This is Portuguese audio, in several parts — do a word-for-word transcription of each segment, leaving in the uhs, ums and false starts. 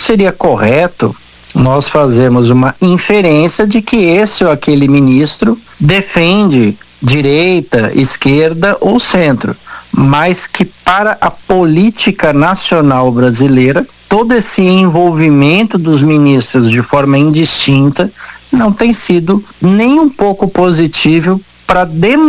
seria correto nós fazermos uma inferência de que esse ou aquele ministro defende direita, esquerda ou centro, mas que para a política nacional brasileira, todo esse envolvimento dos ministros de forma indistinta não tem sido nem um pouco positivo para a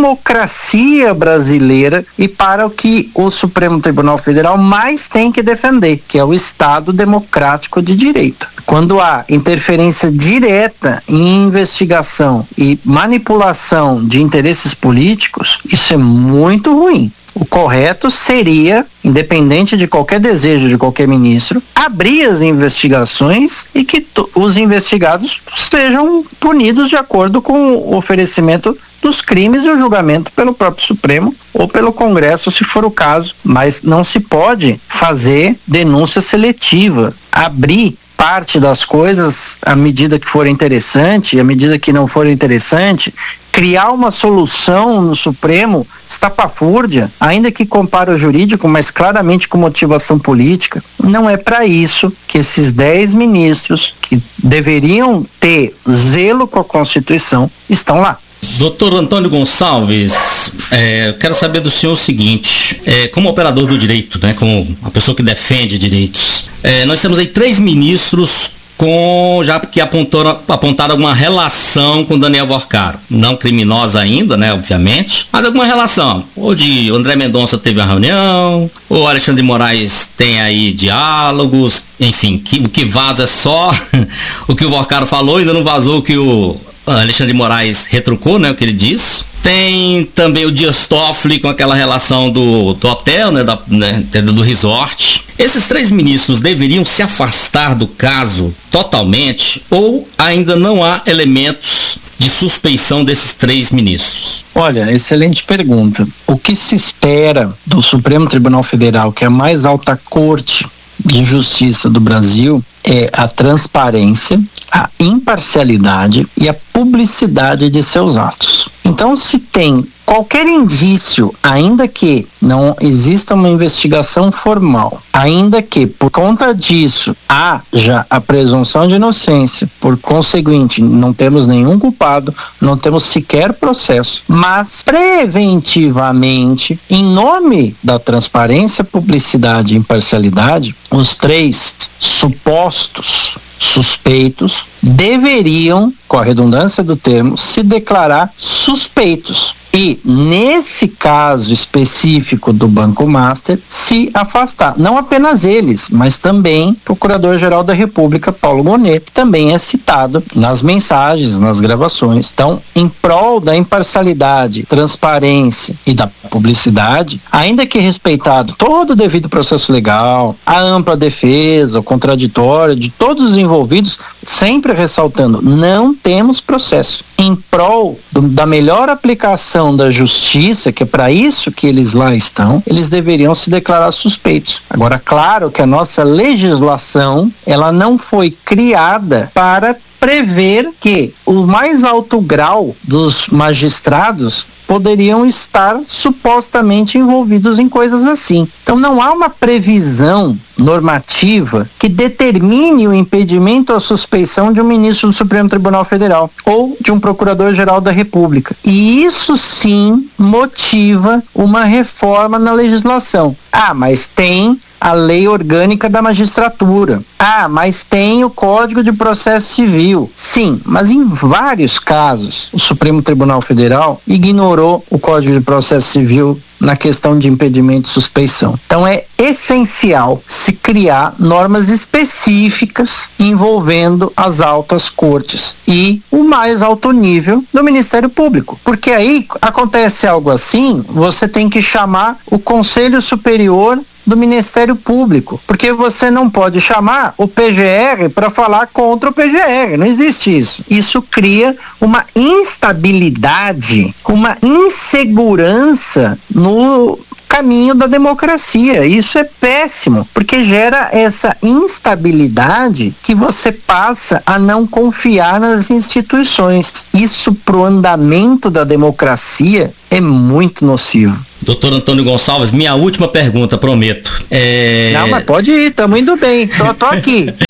democracia brasileira e para o que o Supremo Tribunal Federal mais tem que defender, que é o Estado democrático de direito. Quando há interferência direta em investigação e manipulação de interesses políticos, isso é muito ruim. O correto seria, independente de qualquer desejo de qualquer ministro, abrir as investigações e que t- os investigados sejam punidos de acordo com o oferecimento dos crimes e o julgamento pelo próprio Supremo ou pelo Congresso, se for o caso. Mas não se pode fazer denúncia seletiva, abrir parte das coisas à medida que for interessante, à medida que não for interessante, criar uma solução no Supremo estapafúrdia, ainda que compara o jurídico, mas claramente com motivação política. Não é para isso que esses dez ministros que deveriam ter zelo com a Constituição estão lá. Doutor Antônio Gonçalves, é, eu quero saber do senhor o seguinte, é, como operador do direito, né, como uma pessoa que defende direitos, é, nós temos aí três ministros com, já que apontaram, apontaram alguma relação com Daniel Porcaro, não criminosa ainda, né, obviamente, mas alguma relação, ou de André Mendonça teve uma reunião, ou Alexandre de Moraes tem aí diálogos, enfim, que, o que vaza é só o que o Porcaro falou, ainda não vazou o que o Alexandre de Moraes retrucou, né, o que ele disse. Tem também o Dias Toffoli com aquela relação do, do hotel, né, da, né, do resort. Esses três ministros deveriam se afastar do caso totalmente ou ainda não há elementos de suspeição desses três ministros? Olha, excelente pergunta. O que se espera do Supremo Tribunal Federal, que é a mais alta corte de justiça do Brasil, é a transparência, a imparcialidade e a publicidade de seus atos. Então, se tem qualquer indício, ainda que não exista uma investigação formal, ainda que por conta disso haja a presunção de inocência, por conseguinte, não temos nenhum culpado, não temos sequer processo, mas preventivamente, em nome da transparência, publicidade e imparcialidade, os três supostos suspeitos deveriam, com a redundância do termo, se declarar suspeitos. E, nesse caso específico do Banco Master, se afastar. Não apenas eles, mas também o Procurador-Geral da República, Paulo Monet, que também é citado nas mensagens, nas gravações. Então, em prol da imparcialidade, transparência e da publicidade, ainda que respeitado todo o devido processo legal, a ampla defesa, o contraditório de todos os envolvidos, sempre ressaltando, não temos processo. Em prol do, da melhor aplicação da justiça, que é para isso que eles lá estão, eles deveriam se declarar suspeitos. Agora, claro que a nossa legislação, ela não foi criada para prever que o mais alto grau dos magistrados poderiam estar supostamente envolvidos em coisas assim. Então não há uma previsão normativa que determine o impedimento ou suspeição de um ministro do Supremo Tribunal Federal ou de um Procurador-Geral da República. E isso sim motiva uma reforma na legislação. Ah, mas tem a lei orgânica da magistratura. Ah, mas tem o Código de Processo Civil. Sim, mas em vários casos o Supremo Tribunal Federal ignorou o Código de Processo Civil na questão de impedimento e suspeição. Então é essencial se criar normas específicas envolvendo as altas cortes e o mais alto nível do Ministério Público. Porque aí acontece algo assim, você tem que chamar o Conselho Superior do Ministério Público, porque você não pode chamar o P G R para falar contra o P G R, não existe isso. Isso cria uma instabilidade, uma insegurança no caminho da democracia. Isso é péssimo, porque gera essa instabilidade que você passa a não confiar nas instituições. Isso pro andamento da democracia é muito nocivo. Doutor Antônio Gonçalves, minha última pergunta, prometo. É... Não, mas pode ir, estamos indo bem, tô, tô aqui.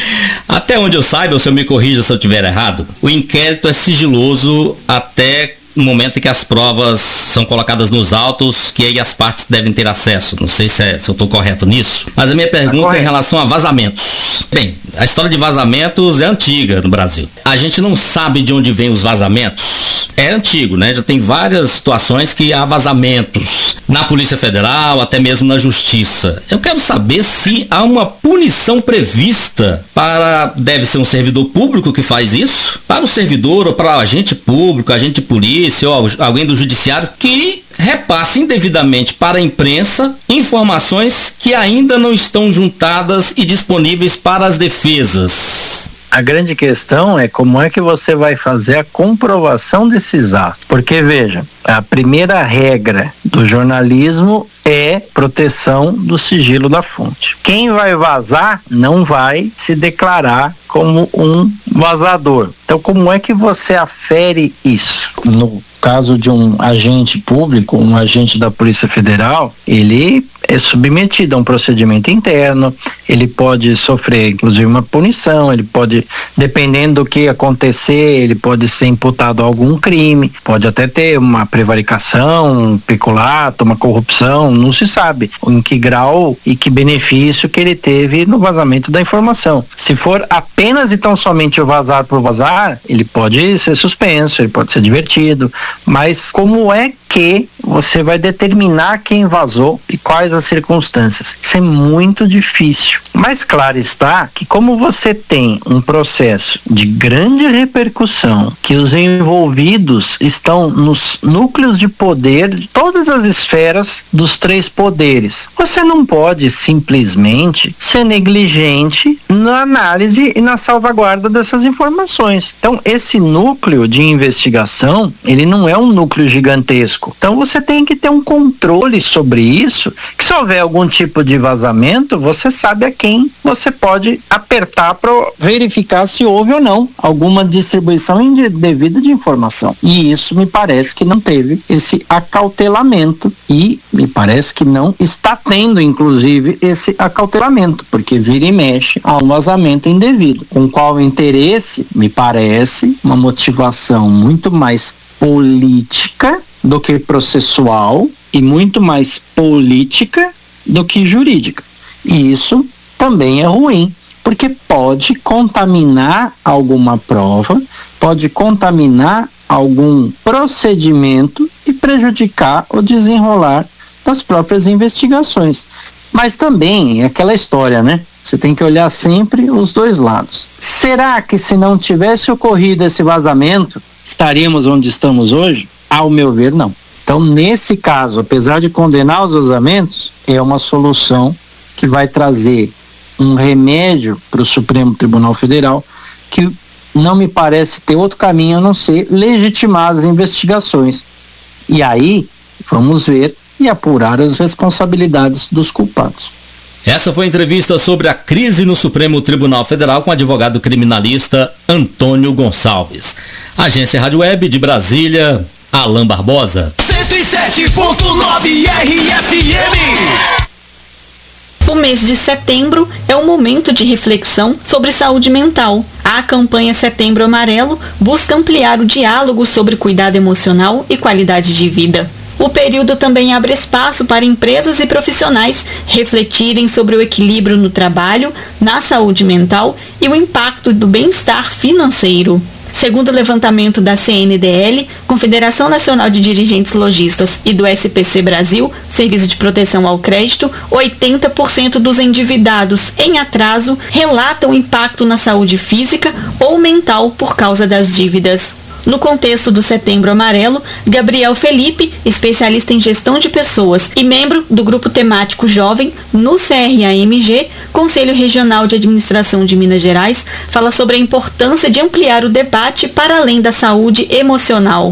Até onde eu saiba, o senhor me corrija se eu estiver errado, o inquérito é sigiloso até no momento em que as provas são colocadas nos autos, que aí as partes devem ter acesso. Não sei se, é, se eu estou correto nisso. Mas a minha pergunta é em relação a vazamentos. Bem, a história de vazamentos é antiga no Brasil. A gente não sabe de onde vêm os vazamentos. É antigo, né? Já tem várias situações que há vazamentos na Polícia Federal, até mesmo na Justiça. Eu quero saber se há uma punição prevista para... Deve ser um servidor público que faz isso? Para o servidor ou para o agente público, agente de polícia ou alguém do judiciário que repasse indevidamente para a imprensa informações que ainda não estão juntadas e disponíveis para as defesas. A grande questão é como é que você vai fazer a comprovação desses atos. Porque, veja, a primeira regra do jornalismo é proteção do sigilo da fonte. Quem vai vazar não vai se declarar como um vazador. Então, como é que você afere isso? No caso de um agente público, um agente da Polícia Federal, ele é submetido a um procedimento interno, ele pode sofrer inclusive uma punição, ele pode, dependendo do que acontecer, ele pode ser imputado a algum crime, pode até ter uma prevaricação, um peculato, uma corrupção, não se sabe em que grau e que benefício que ele teve no vazamento da informação. Se for apenas e tão somente o vazar por vazar, ele pode ser suspenso, ele pode ser divertido, mas como é que você vai determinar quem vazou e quais as circunstâncias? Isso é muito difícil. Mas claro está que como você tem um processo de grande repercussão, que os envolvidos estão nos núcleos de poder de todas as esferas dos três poderes, você não pode simplesmente ser negligente na análise e na salvaguarda dessas informações. Então, esse núcleo de investigação, ele não é um núcleo gigantesco. Então você tem que ter um controle sobre isso, que se houver algum tipo de vazamento, você sabe a quem você pode apertar para verificar se houve ou não alguma distribuição indevida de informação. E isso me parece que não teve esse acautelamento e me parece que não está tendo, inclusive, esse acautelamento, porque vira e mexe a um vazamento indevido. Com qual interesse? Me parece uma motivação muito mais política do que processual e muito mais política do que jurídica. E isso também é ruim, porque pode contaminar alguma prova, pode contaminar algum procedimento e prejudicar o desenrolar das próprias investigações. Mas também é aquela história, né? Você tem que olhar sempre os dois lados. Será que se não tivesse ocorrido esse vazamento, estaríamos onde estamos hoje? Ao meu ver, não. Então, nesse caso, apesar de condenar os vazamentos, é uma solução que vai trazer um remédio para o Supremo Tribunal Federal que não me parece ter outro caminho a não ser legitimar as investigações. E aí, vamos ver e apurar as responsabilidades dos culpados. Essa foi a entrevista sobre a crise no Supremo Tribunal Federal com o advogado criminalista Antônio Gonçalves. Agência Rádio Web de Brasília, Alain Barbosa. cento e sete ponto nove R F M. O mês de setembro é um momento de reflexão sobre saúde mental. A campanha Setembro Amarelo busca ampliar o diálogo sobre cuidado emocional e qualidade de vida. O período também abre espaço para empresas e profissionais refletirem sobre o equilíbrio no trabalho, na saúde mental e o impacto do bem-estar financeiro. Segundo o levantamento da C N D L, Confederação Nacional de Dirigentes Lojistas, e do S P C Brasil, Serviço de Proteção ao Crédito, oitenta por cento dos endividados em atraso relatam impacto na saúde física ou mental por causa das dívidas. No contexto do Setembro Amarelo, Gabriel Felipe, especialista em gestão de pessoas e membro do grupo temático Jovem no C R A M G, Conselho Regional de Administração de Minas Gerais, fala sobre a importância de ampliar o debate para além da saúde emocional.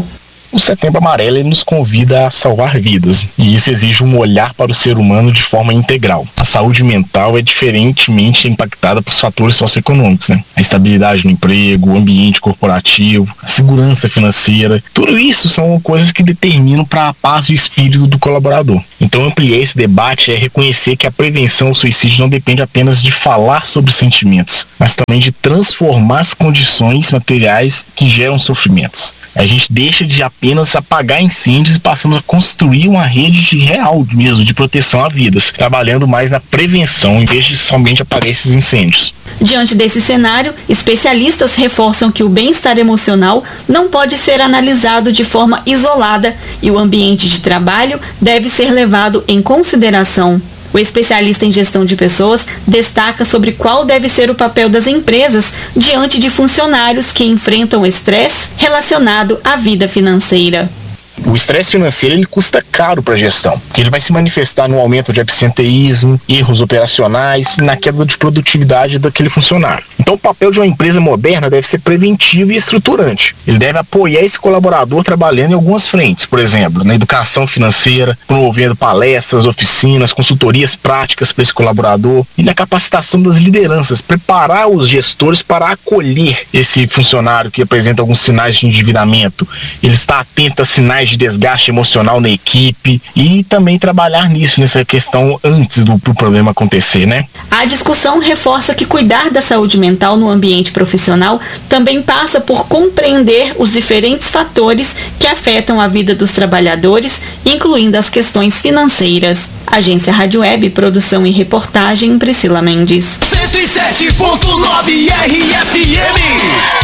O Setembro Amarelo ele nos convida a salvar vidas, e isso exige um olhar para o ser humano de forma integral. A saúde mental é diferentemente impactada por fatores socioeconômicos, né? A estabilidade no emprego, o ambiente corporativo, a segurança financeira, tudo isso são coisas que determinam para a paz do espírito do colaborador. Então, ampliar esse debate é reconhecer que a prevenção ao suicídio não depende apenas de falar sobre sentimentos, mas também de transformar as condições materiais que geram sofrimentos. A gente deixa de apenas apagar incêndios e passamos a construir uma rede de real mesmo, de proteção a vidas, trabalhando mais na prevenção em vez de somente apagar esses incêndios. Diante desse cenário, especialistas reforçam que o bem-estar emocional não pode ser analisado de forma isolada e o ambiente de trabalho deve ser levado em consideração. O especialista em gestão de pessoas destaca sobre qual deve ser o papel das empresas diante de funcionários que enfrentam estresse relacionado à vida financeira. O estresse financeiro ele custa caro para a gestão, porque ele vai se manifestar no aumento de absenteísmo, erros operacionais e na queda de produtividade daquele funcionário. Então o papel de uma empresa moderna deve ser preventivo e estruturante. Ele deve apoiar esse colaborador trabalhando em algumas frentes, por exemplo, na educação financeira, promovendo palestras, oficinas, consultorias práticas para esse colaborador e na capacitação das lideranças, preparar os gestores para acolher esse funcionário que apresenta alguns sinais de endividamento. Ele está atento a sinais de desgaste emocional na equipe e também trabalhar nisso, nessa questão antes do pro problema acontecer, né? A discussão reforça que cuidar da saúde mental no ambiente profissional também passa por compreender os diferentes fatores que afetam a vida dos trabalhadores, incluindo as questões financeiras. Agência Rádio Web, produção e reportagem, Priscila Mendes. cento e sete ponto nove R F M.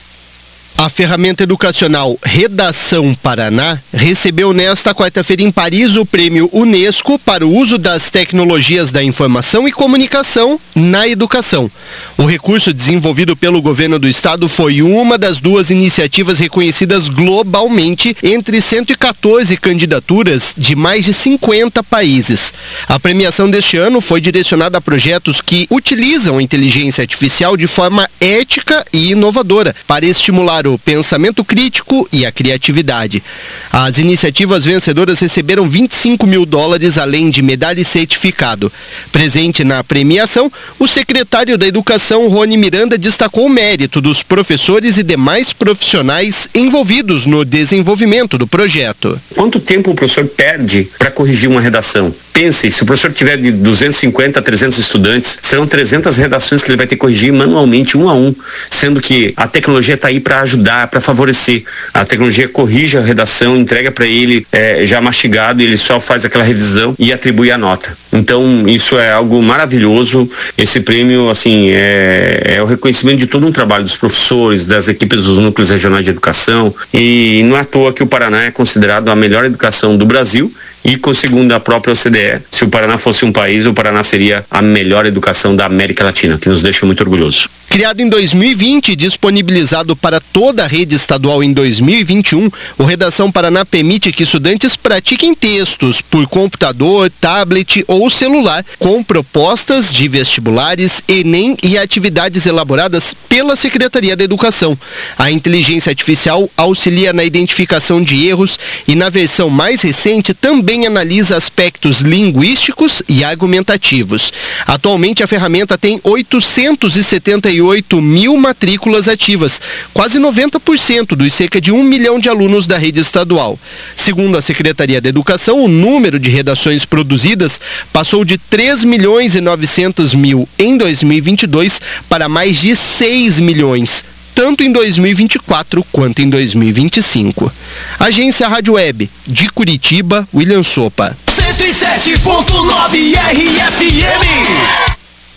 A ferramenta educacional Redação Paraná recebeu nesta quarta-feira em Paris o prêmio Unesco para o uso das tecnologias da informação e comunicação na educação. O recurso desenvolvido pelo governo do estado foi uma das duas iniciativas reconhecidas globalmente entre cento e quatorze candidaturas de mais de cinquenta países. A premiação deste ano foi direcionada a projetos que utilizam a inteligência artificial de forma ética e inovadora para estimular o o pensamento crítico e a criatividade. As iniciativas vencedoras receberam vinte e cinco mil dólares, além de medalha e certificado. Presente na premiação, o secretário da Educação, Rony Miranda, destacou o mérito dos professores e demais profissionais envolvidos no desenvolvimento do projeto. Quanto tempo o professor perde para corrigir uma redação? Pense, se o professor tiver de duzentos e cinquenta a trezentos estudantes, serão trezentas redações que ele vai ter que corrigir manualmente, um a um, sendo que a tecnologia está aí para ajudar, para favorecer. A tecnologia corrige a redação, entrega para ele é, já mastigado, e ele só faz aquela revisão e atribui a nota. Então, isso é algo maravilhoso. Esse prêmio, assim, é, é o reconhecimento de todo um trabalho dos professores, das equipes dos núcleos regionais de educação, e não é à toa que o Paraná é considerado a melhor educação do Brasil. E, segundo a própria O C D E, se o Paraná fosse um país, o Paraná seria a melhor educação da América Latina, que nos deixa muito orgulhosos. Criado em dois mil e vinte e disponibilizado para toda a rede estadual em dois mil e vinte e um, o Redação Paraná permite que estudantes pratiquem textos por computador, tablet ou celular, com propostas de vestibulares, Enem e atividades elaboradas pela Secretaria da Educação. A inteligência artificial auxilia na identificação de erros e, na versão mais recente, também analisa aspectos linguísticos e argumentativos. Atualmente, a ferramenta tem oitocentos e setenta e oito mil matrículas ativas, quase noventa por cento dos cerca de um milhão de alunos da rede estadual. Segundo a Secretaria da Educação, o número de redações produzidas passou de três milhões e novecentos mil em dois mil e vinte e dois para mais de seis milhões, tanto em dois mil e vinte e quatro quanto em dois mil e vinte e cinco. Agência Rádio Web, de Curitiba, William Sopa. cento e sete ponto nove R F M.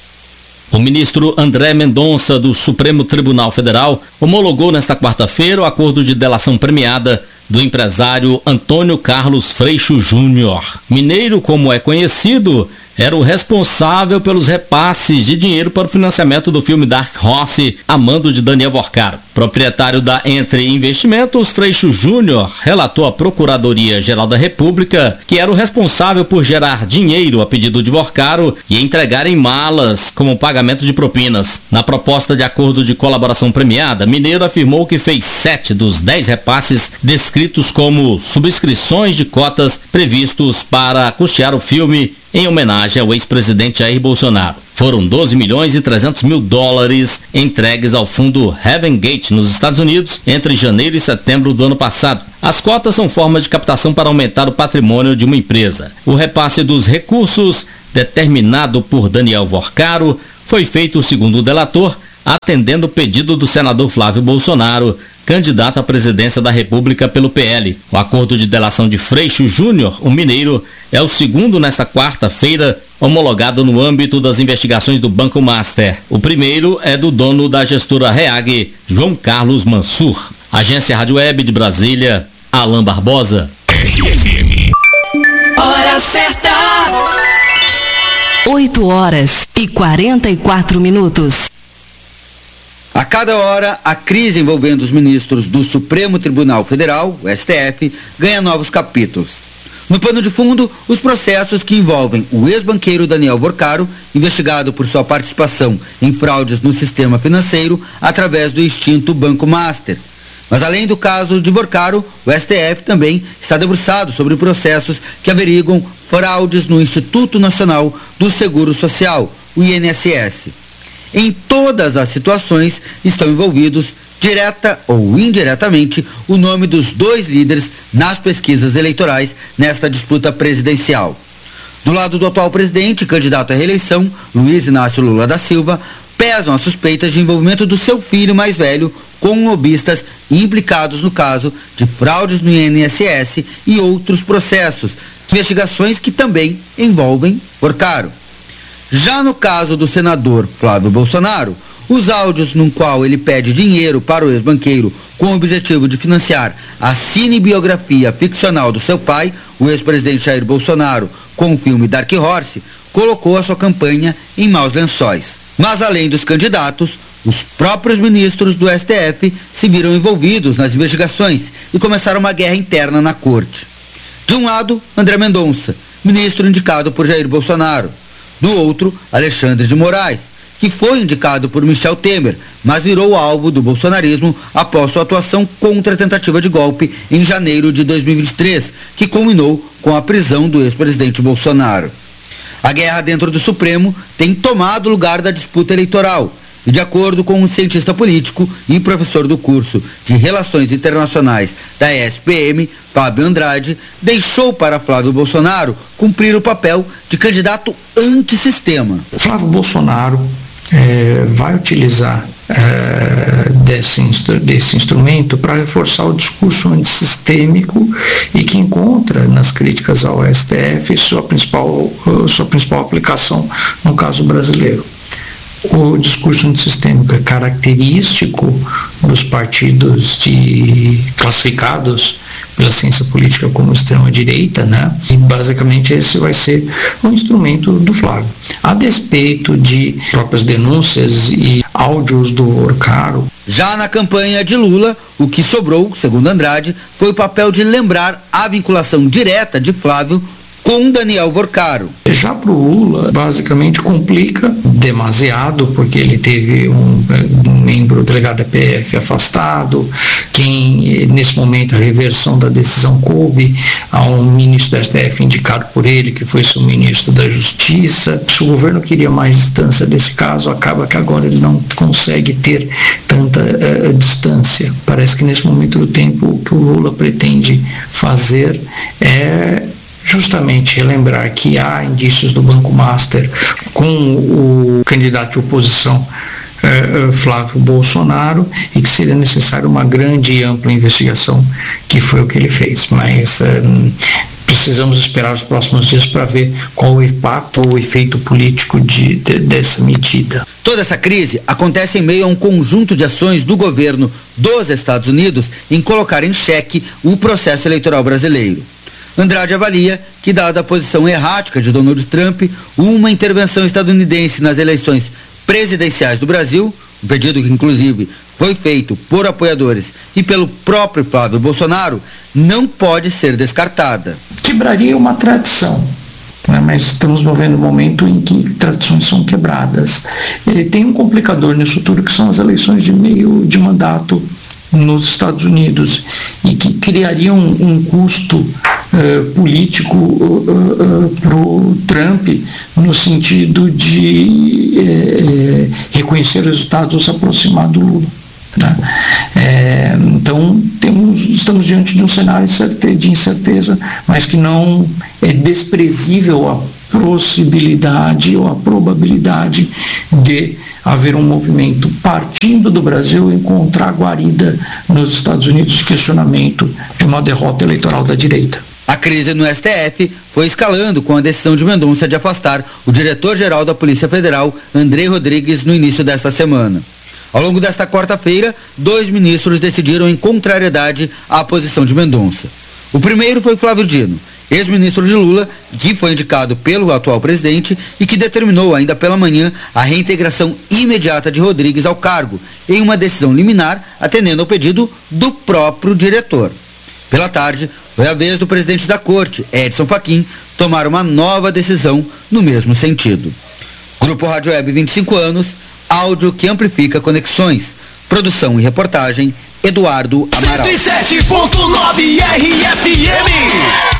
O ministro André Mendonça, do Supremo Tribunal Federal, homologou nesta quarta-feira o acordo de delação premiada do empresário Antônio Carlos Freixo Júnior. Mineiro, como é conhecido, era o responsável pelos repasses de dinheiro para o financiamento do filme Dark Horse, a mando de Daniel Vorcaro. Proprietário da Entre Investimentos, Freixo Júnior relatou à Procuradoria-Geral da República que era o responsável por gerar dinheiro a pedido de Vorcaro e entregar em malas como pagamento de propinas. Na proposta de acordo de colaboração premiada, Mineiro afirmou que fez sete dos dez repasses descritos como subscrições de cotas previstos para custear o filme em homenagem ao ex-presidente Jair Bolsonaro. Foram doze milhões e trezentos mil dólares entregues ao fundo Heaven Gate nos Estados Unidos entre janeiro e setembro do ano passado. As cotas são formas de captação para aumentar o patrimônio de uma empresa. O repasse dos recursos, determinado por Daniel Vorcaro, foi feito, segundo o delator, atendendo o pedido do senador Flávio Bolsonaro, candidato à presidência da República pelo P L. O acordo de delação de Freixo Júnior, o mineiro, é o segundo nesta quarta-feira, homologado no âmbito das investigações do Banco Master. O primeiro é do dono da gestora REAG, João Carlos Mansur. Agência Rádio Web de Brasília, Alain Barbosa. R F M. Hora certa. oito horas e quarenta e quatro minutos. A cada hora, a crise envolvendo os ministros do Supremo Tribunal Federal, o S T F, ganha novos capítulos. No pano de fundo, os processos que envolvem o ex-banqueiro Daniel Vorcaro, investigado por sua participação em fraudes no sistema financeiro através do extinto Banco Master. Mas além do caso de Vorcaro, o S T F também está debruçado sobre processos que averiguam fraudes no Instituto Nacional do Seguro Social, o I N S S. Em todas as situações estão envolvidos, direta ou indiretamente, o nome dos dois líderes nas pesquisas eleitorais nesta disputa presidencial. Do lado do atual presidente e candidato à reeleição, Luiz Inácio Lula da Silva, pesam as suspeitas de envolvimento do seu filho mais velho com lobistas implicados no caso de fraudes no I N S S e outros processos, investigações que também envolvem Vorcaro. Já no caso do senador Flávio Bolsonaro, os áudios no qual ele pede dinheiro para o ex-banqueiro com o objetivo de financiar a cinebiografia ficcional do seu pai, o ex-presidente Jair Bolsonaro, com o filme Dark Horse, colocou a sua campanha em maus lençóis. Mas além dos candidatos, os próprios ministros do S T F se viram envolvidos nas investigações e começaram uma guerra interna na corte. De um lado, André Mendonça, ministro indicado por Jair Bolsonaro. Do outro, Alexandre de Moraes, que foi indicado por Michel Temer, mas virou alvo do bolsonarismo após sua atuação contra a tentativa de golpe em janeiro de dois mil e vinte e três, que culminou com a prisão do ex-presidente Bolsonaro. A guerra dentro do Supremo tem tomado lugar da disputa eleitoral e, de acordo com um cientista político e professor do curso de Relações Internacionais da E S P M, Fábio Andrade, deixou para Flávio Bolsonaro cumprir o papel de candidato antissistema. Flávio Bolsonaro é, vai utilizar é, desse, instru- desse instrumento para reforçar o discurso antissistêmico e que encontra nas críticas ao S T F sua principal, sua principal aplicação no caso brasileiro. O discurso antissistêmico é característico dos partidos de, classificados pela ciência política como extrema-direita, né? E basicamente esse vai ser o instrumento do Flávio. A despeito de próprias denúncias e áudios do Vorcaro. Já na campanha de Lula, o que sobrou, segundo Andrade, foi o papel de lembrar a vinculação direta de Flávio com Daniel Vorcaro. Já para o Lula, basicamente complica demasiado, porque ele teve um, um membro delegado da P F afastado, quem, nesse momento, a reversão da decisão coube a um ministro da S T F indicado por ele, que foi seu ministro da Justiça. Se o governo queria mais distância desse caso, acaba que agora ele não consegue ter tanta uh, distância. Parece que nesse momento do tempo o que o Lula pretende fazer é justamente relembrar que há indícios do Banco Master com o candidato de oposição eh, Flávio Bolsonaro e que seria necessário uma grande e ampla investigação, que foi o que ele fez. Mas eh, precisamos esperar os próximos dias para ver qual o impacto ou o efeito político de, de, dessa medida. Toda essa crise acontece em meio a um conjunto de ações do governo dos Estados Unidos em colocar em xeque o processo eleitoral brasileiro. Andrade avalia que, dada a posição errática de Donald Trump, uma intervenção estadunidense nas eleições presidenciais do Brasil, um pedido que inclusive foi feito por apoiadores e pelo próprio Flávio Bolsonaro, não pode ser descartada. Quebraria uma tradição, né? Mas estamos vivendo um momento em que tradições são quebradas. E tem um complicador nisso tudo, que são as eleições de meio de mandato nos Estados Unidos, e que criariam um, um custo uh, político uh, uh, para o Trump, no sentido de uh, uh, reconhecer resultados ou se aproximar do Lula. Né? É, então temos, estamos diante de um cenário de incerteza, mas que não é desprezível a possibilidade ou a probabilidade de haver um movimento partindo do Brasil encontrar guarida nos Estados Unidos de questionamento de uma derrota eleitoral da direita. A crise no S T F foi escalando com a decisão de Mendonça de afastar o diretor-geral da Polícia Federal, Andrei Rodrigues, no início desta semana. Ao longo desta quarta-feira, dois ministros decidiram em contrariedade à posição de Mendonça. O primeiro foi Flávio Dino, ex-ministro de Lula, que foi indicado pelo atual presidente e que determinou ainda pela manhã a reintegração imediata de Rodrigues ao cargo, em uma decisão liminar atendendo ao pedido do próprio diretor. Pela tarde, foi a vez do presidente da corte, Edson Fachin, tomar uma nova decisão no mesmo sentido. Grupo Rádio Web, vinte e cinco anos, áudio que amplifica conexões. Produção e reportagem, Eduardo Amaral. cento e sete ponto nove R F M.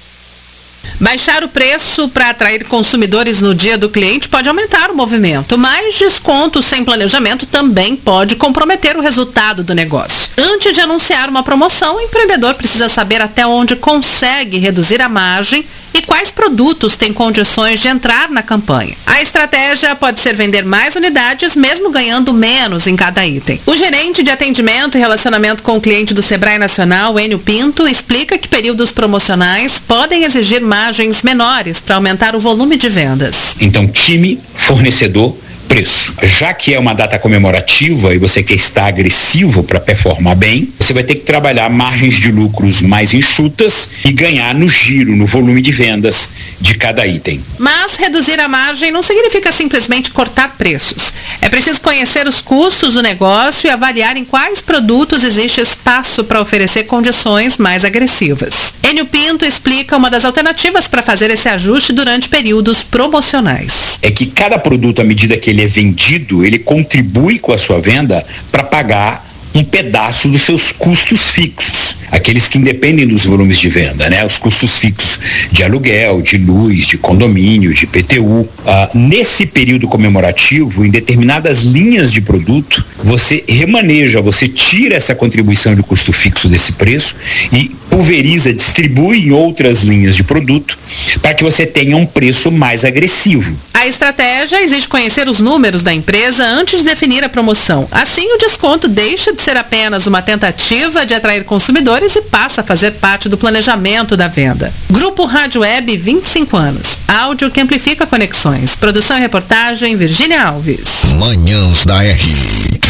Baixar o preço para atrair consumidores no dia do cliente pode aumentar o movimento, mas desconto sem planejamento também pode comprometer o resultado do negócio. Antes de anunciar uma promoção, o empreendedor precisa saber até onde consegue reduzir a margem e quais produtos têm condições de entrar na campanha. A estratégia pode ser vender mais unidades, mesmo ganhando menos em cada item. O gerente de atendimento e relacionamento com o cliente do Sebrae Nacional, Enio Pinto, explica que períodos promocionais podem exigir margens menores para aumentar o volume de vendas. Então, time, fornecedor, preço. Já que é uma data comemorativa e você quer estar agressivo para performar bem, você vai ter que trabalhar margens de lucros mais enxutas e ganhar no giro, no volume de vendas de cada item. Mas reduzir a margem não significa simplesmente cortar preços. É preciso conhecer os custos do negócio e avaliar em quais produtos existe espaço para oferecer condições mais agressivas. Enio Pinto explica uma das alternativas para fazer esse ajuste durante períodos promocionais. É que cada produto, à medida que ele é vendido, ele contribui com a sua venda para pagar um pedaço dos seus custos fixos, aqueles que independem dos volumes de venda, né? Os custos fixos de aluguel, de luz, de condomínio, de I P T U. Ah, nesse período comemorativo, em determinadas linhas de produto, você remaneja, você tira essa contribuição de custo fixo desse preço e pulveriza, distribui em outras linhas de produto para que você tenha um preço mais agressivo. A estratégia exige conhecer os números da empresa antes de definir a promoção. Assim, o desconto deixa de ser apenas uma tentativa de atrair consumidores e passa a fazer parte do planejamento da venda. Grupo Rádio Web, vinte e cinco anos. Áudio que amplifica conexões. Produção e reportagem, Virgínia Alves. Manhãs da R.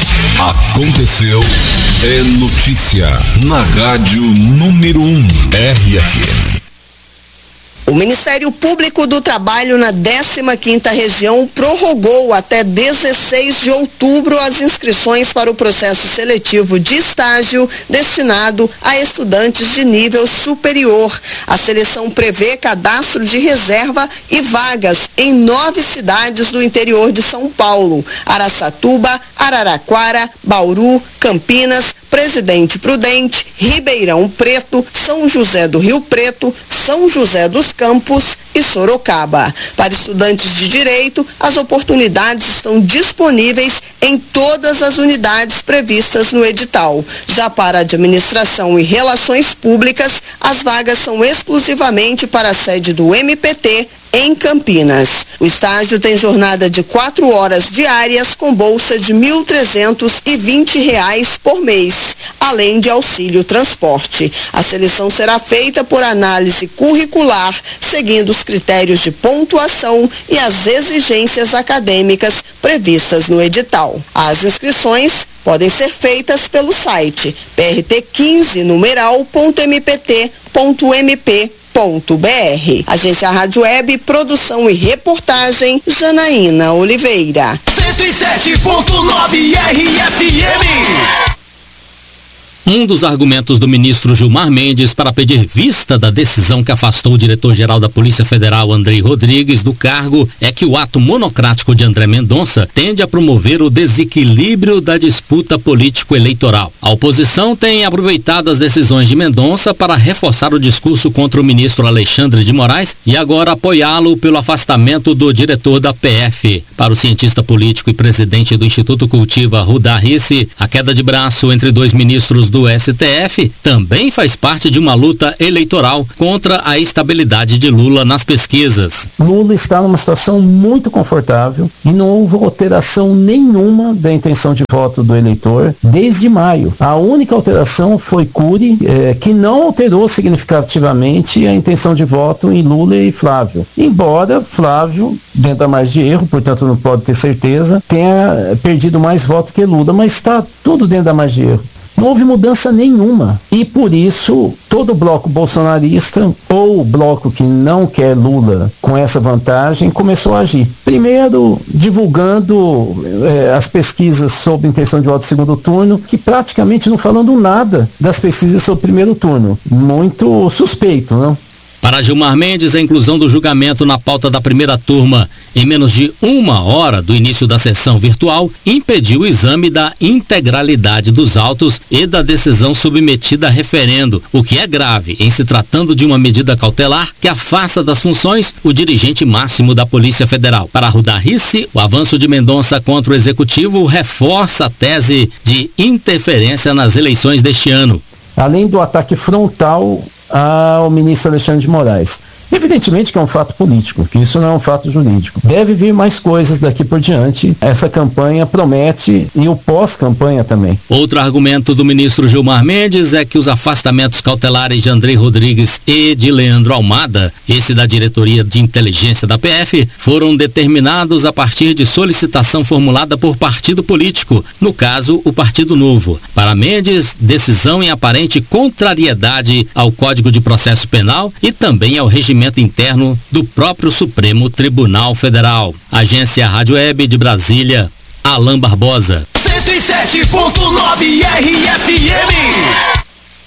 Aconteceu, é notícia na rádio número um, R F M. O Ministério Público do Trabalho na décima quinta Região prorrogou até dezesseis de outubro as inscrições para o processo seletivo de estágio destinado a estudantes de nível superior. A seleção prevê cadastro de reserva e vagas em nove cidades do interior de São Paulo: Araçatuba, Araraquara, Bauru, Campinas, Presidente Prudente, Ribeirão Preto, São José do Rio Preto, São José dos Campos e Sorocaba. Para estudantes de direito, as oportunidades estão disponíveis em todas as unidades previstas no edital. Já para administração e relações públicas, as vagas são exclusivamente para a sede do M P T em Campinas. O estágio tem jornada de quatro horas diárias com bolsa de mil trezentos e vinte reais por mês. além de auxílio transporte. A seleção será feita por análise curricular, seguindo os critérios de pontuação e as exigências acadêmicas previstas no edital. As inscrições podem ser feitas pelo site p r t quinze numeral ponto m p t ponto m p ponto b r. Agência Rádio Web, produção e reportagem, Janaína Oliveira. cento e sete ponto nove R F M. Um dos argumentos do ministro Gilmar Mendes para pedir vista da decisão que afastou o diretor-geral da Polícia Federal, Andrei Rodrigues, do cargo é que o ato monocrático de André Mendonça tende a promover o desequilíbrio da disputa político-eleitoral. A oposição tem aproveitado as decisões de Mendonça para reforçar o discurso contra o ministro Alexandre de Moraes e agora apoiá-lo pelo afastamento do diretor da P F. Para o cientista político e presidente do Instituto Cultiva, Rudá Risse, a queda de braço entre dois ministros do S T F também faz parte de uma luta eleitoral contra a estabilidade de Lula nas pesquisas. Lula está numa situação muito confortável e não houve alteração nenhuma da intenção de voto do eleitor desde maio. A única alteração foi Cury, é, que não alterou significativamente a intenção de voto em Lula e Flávio. Embora Flávio, dentro da margem de erro, portanto não pode ter certeza, tenha perdido mais voto que Lula, mas está tudo dentro da margem de erro. Não houve mudança nenhuma e por isso todo o bloco bolsonarista ou o bloco que não quer Lula com essa vantagem começou a agir. Primeiro, divulgando eh, as pesquisas sobre intenção de voto no segundo turno, que praticamente não falando nada das pesquisas sobre o primeiro turno. Muito suspeito, não? Para Gilmar Mendes, a inclusão do julgamento na pauta da primeira turma em menos de uma hora do início da sessão virtual impediu o exame da integralidade dos autos e da decisão submetida a referendo, o que é grave em se tratando de uma medida cautelar que afasta das funções o dirigente máximo da Polícia Federal. Para Rudá Risse, o avanço de Mendonça contra o Executivo reforça a tese de interferência nas eleições deste ano. Além do ataque frontal ao ministro Alexandre de Moraes. Evidentemente que é um fato político, que isso não é um fato jurídico. Deve vir mais coisas daqui por diante. Essa campanha promete e o pós-campanha também. Outro argumento do ministro Gilmar Mendes é que os afastamentos cautelares de Andrei Rodrigues e de Leandro Almada, esse da diretoria de inteligência da P F, foram determinados a partir de solicitação formulada por partido político, no caso, o Partido Novo. Para Mendes, decisão em aparente contrariedade ao Código de Processo Penal e também ao regimento interno do próprio Supremo Tribunal Federal. Agência Rádio Web de Brasília, Alain Barbosa. cento e sete ponto nove R F M.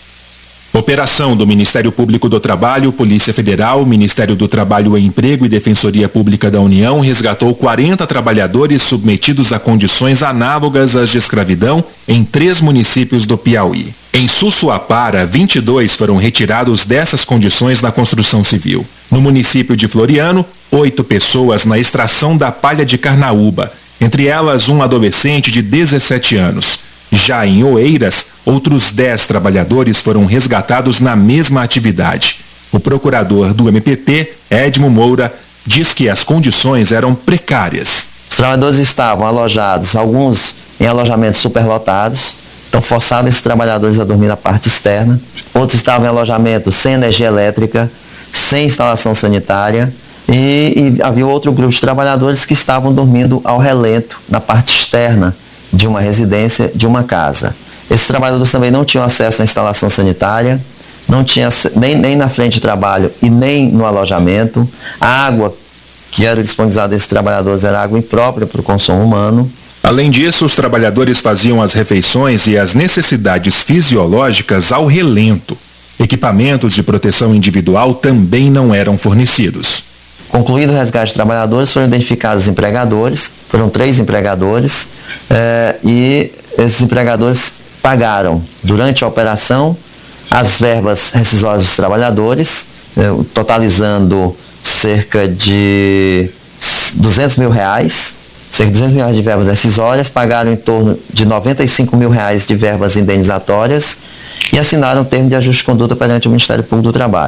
Operação do Ministério Público do Trabalho, Polícia Federal, Ministério do Trabalho e Emprego e Defensoria Pública da União resgatou quarenta trabalhadores submetidos a condições análogas às de escravidão em três municípios do Piauí. Em Sussuapara, vinte e dois foram retirados dessas condições na construção civil. No município de Floriano, oito pessoas na extração da palha de carnaúba, entre elas um adolescente de dezessete anos. Já em Oeiras, outros dez trabalhadores foram resgatados na mesma atividade. O procurador do M P T, Edmo Moura, diz que as condições eram precárias. Os trabalhadores estavam alojados, alguns em alojamentos superlotados, então forçavam esses trabalhadores a dormir na parte externa. Outros estavam em alojamentos sem energia elétrica, sem instalação sanitária. E, e havia outro grupo de trabalhadores que estavam dormindo ao relento na parte externa de uma residência, de uma casa. Esses trabalhadores também não tinham acesso à instalação sanitária, não tinha nem, nem na frente de trabalho e nem no alojamento. A água que era disponibilizada a esses trabalhadores era água imprópria para o consumo humano. Além disso, os trabalhadores faziam as refeições e as necessidades fisiológicas ao relento. Equipamentos de proteção individual também não eram fornecidos. Concluído o resgate de trabalhadores, foram identificados empregadores, foram três empregadores, eh, e esses empregadores pagaram, durante a operação, as verbas rescisórias dos trabalhadores, eh, totalizando cerca de duzentos mil reais, cerca de duzentos mil reais de verbas rescisórias, pagaram em torno de noventa e cinco mil reais de verbas indenizatórias e assinaram o termo de ajuste de conduta perante o Ministério Público do Trabalho.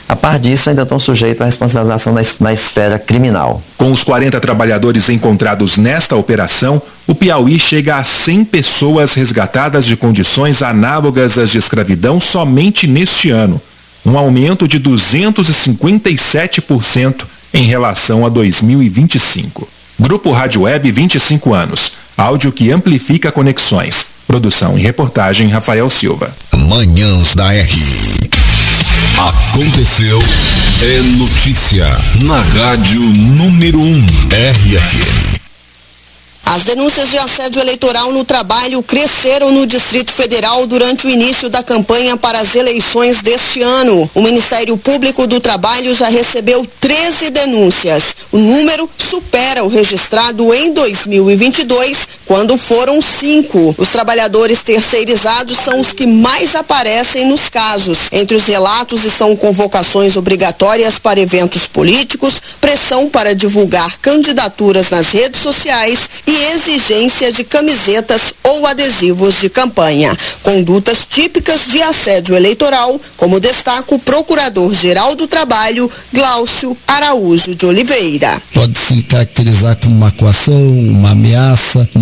A par disso, ainda estão sujeitos à responsabilização na, na esfera criminal. Com os quarenta trabalhadores encontrados nesta operação, o Piauí chega a cem pessoas resgatadas de condições análogas às de escravidão somente neste ano, um aumento de duzentos e cinquenta e sete por cento em relação a dois mil e vinte e cinco. Grupo Rádio Web, vinte e cinco anos. Áudio que amplifica conexões. Produção e reportagem, Rafael Silva. Manhãs da R. Aconteceu, é notícia na Rádio Número um, R F M. As denúncias de assédio eleitoral no trabalho cresceram no Distrito Federal durante o início da campanha para as eleições deste ano. O Ministério Público do Trabalho já recebeu treze denúncias. O número supera o registrado em dois mil e vinte e dois, quando foram cinco. Os trabalhadores terceirizados são os que mais aparecem nos casos. Entre os relatos estão convocações obrigatórias para eventos políticos, pressão para divulgar candidaturas nas redes sociais e exigência de camisetas ou adesivos de campanha. Condutas típicas de assédio eleitoral, como destaca o Procurador-Geral do Trabalho, Glaucio Araújo de Oliveira. Pode se caracterizar como uma coação, uma ameaça,